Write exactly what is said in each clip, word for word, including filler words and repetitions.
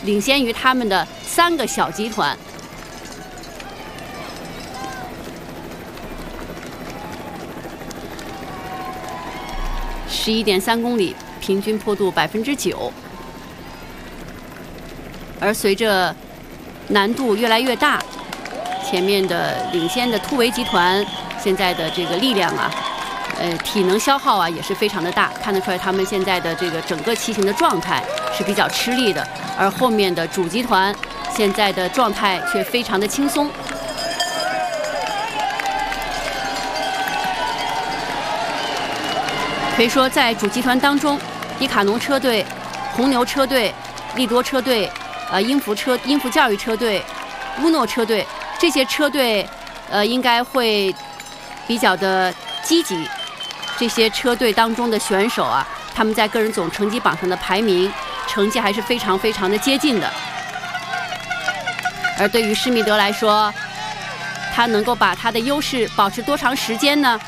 领先于他们的三个小集团。十一点三公里，平均坡度百分之九。而随着难度越来越大，前面的领先的突围集团现在的这个力量啊，呃，体能消耗啊也是非常的大，看得出来他们现在的这个整个骑行的状态是比较吃力的。而后面的主集团现在的状态却非常的轻松。可以说，在主集团当中，迪卡侬车队、红牛车队、利多车队、呃英孚车、英孚教育车队、乌诺车队这些车队，呃，应该会比较的积极。这些车队当中的选手啊，他们在个人总成绩榜上的排名成绩还是非常非常的接近的。而对于施密德来说，他能够把他的优势保持多长时间呢？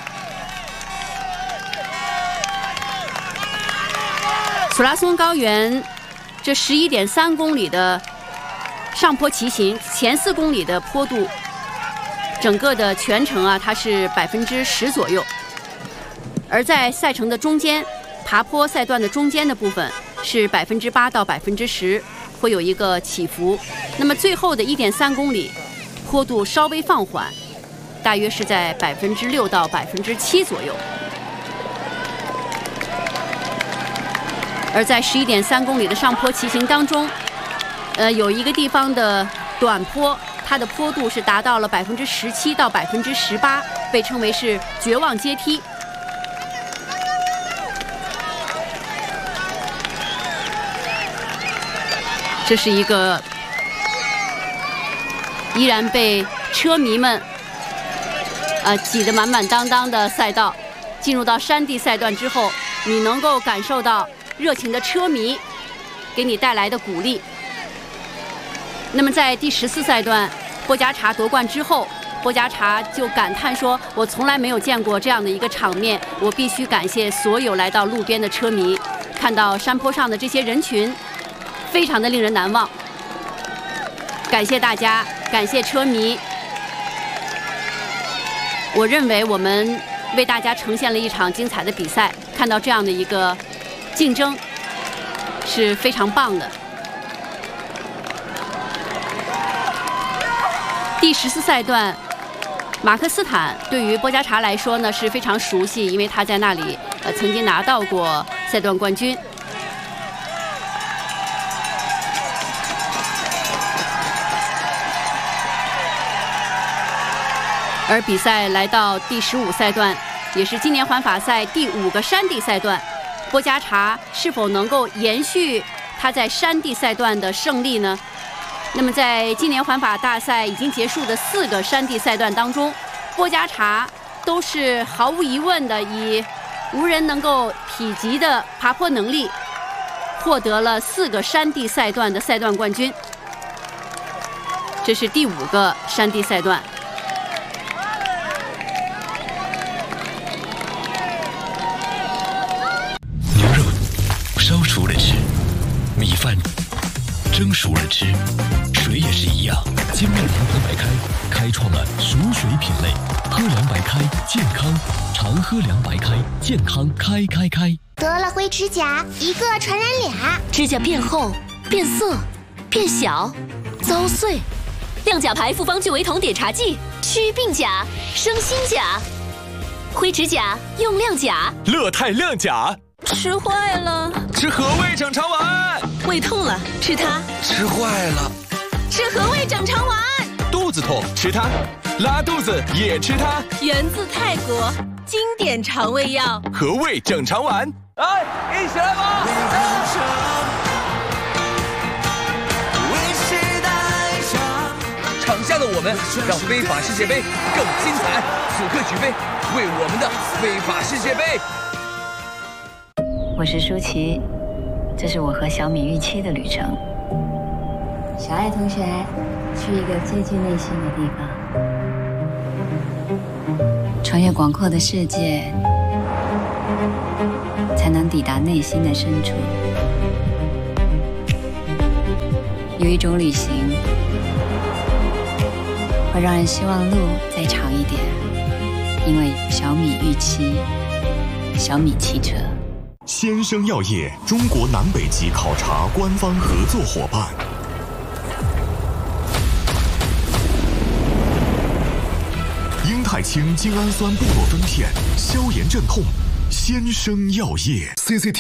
索拉松高原这十一点三公里的上坡骑行，前四公里的坡度，整个的全程啊，它是百分之十左右。而在赛程的中间，爬坡赛段的中间的部分是百分之八到百分之十，会有一个起伏。那么最后的一点三公里，坡度稍微放缓，大约是在百分之六到百分之七左右。而在十一点三公里的上坡骑行当中，呃，有一个地方的短坡，它的坡度是达到了百分之十七到百分之十八，被称为是绝望阶梯。这是一个依然被车迷们呃挤得满满当当的赛道。进入到山地赛段之后，你能够感受到热情的车迷给你带来的鼓励。那么在第十四赛段，波加查夺冠之后，波加查就感叹说：“我从来没有见过这样的一个场面，我必须感谢所有来到路边的车迷。看到山坡上的这些人群，非常的令人难忘。感谢大家，感谢车迷。我认为我们为大家呈现了一场精彩的比赛，看到这样的一个竞争是非常棒的。”第十四赛段，马克斯坦对于波加查来说呢是非常熟悉，因为他在那里呃曾经拿到过赛段冠军。而比赛来到第十五赛段，也是今年环法赛第五个山地赛段，波加查是否能够延续他在山地赛段的胜利呢？那么在今年环法大赛已经结束的四个山地赛段当中，波加查都是毫无疑问的以无人能够匹及的爬坡能力，获得了四个山地赛段的赛段冠军。这是第五个山地赛段。 牛肉烧熟了吃，米饭蒸熟了吃，水也是一样。金麦阳光白开开创了熟水品类，喝凉白开健康，常喝凉白开健康开开开。 得了灰指甲，一个传染俩， 指甲变厚、变色、变小、遭碎。亮甲牌复方聚维酮碘茶剂，祛病甲、生新甲。灰指甲用亮甲， 乐泰亮甲。 吃坏了， 吃和味整肠丸。 胃痛了，吃它。 吃坏了， 吃和味整肠丸。 肚子痛，吃它。拉肚子也吃它。 源自泰国，经典肠胃药。 和味整肠丸。来，一起来吧！场下的我们让非法世界杯更精彩。此刻举杯，为我们的非法世界杯。 我是舒淇，这是我和小米预期的旅程。小爱同学，去一个接近内心的地方，穿越广阔的世界，才能抵达内心的深处。 有一种旅行，会让人希望路再长一点，因为小米预期，小米汽车。 先生药业中国南北极考察官方合作伙伴。英泰清精氨酸布洛芬片，消炎镇痛。先生药业 C C T V